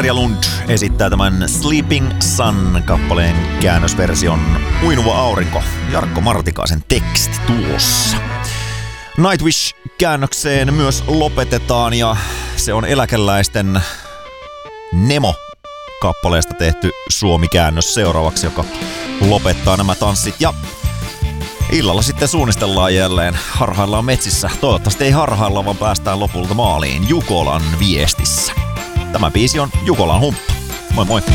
Tarja Lund esittää tämän Sleeping Sun-kappaleen käännösversion Uinuva aurinko. Jarkko Martikaisen teksti tuossa. Nightwish-käännökseen myös lopetetaan ja se on eläkeläisten Nemo-kappaleesta tehty suomi-käännös seuraavaksi, joka lopettaa nämä tanssit. Ja illalla sitten suunnistellaan jälleen, harhaillaan metsissä. Toivottavasti ei harhailla, vaan päästään lopulta maaliin Jukolan viestissä. Tämä biisi on Jukolan humppa. Moi moi!